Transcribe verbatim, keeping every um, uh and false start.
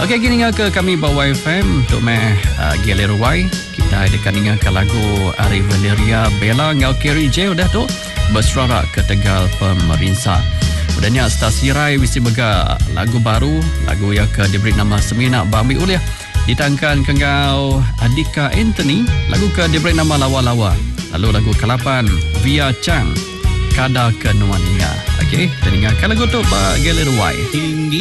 Okey, gini ke kami bawa F M untuk meh uh, Galero Y. Kita adakan dengarkan lagu Ari Valeria Bella ngau Kerry J dah tu bersuara ke Tegal Pemerintah. Udahnya stasi Rai mesti bega lagu baru, lagu yang ke diberi nama Semina Bambi Uliah. Ditangkan ke ngau Adika Anthony, lagu ke diberi nama Lawa-Lawa. Lalu lagu ke lapan Via Chang Kada Kenuania. Okey, kita dengarkan lagu tu Pak Galero Y.